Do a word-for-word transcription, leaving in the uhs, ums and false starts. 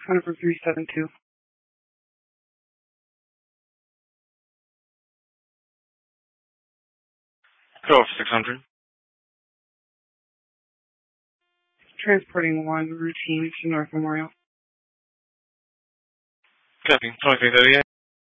Center for three seven two. Go for six hundred. Transporting one routine to North Memorial. Copy. twenty-three thirty-eight.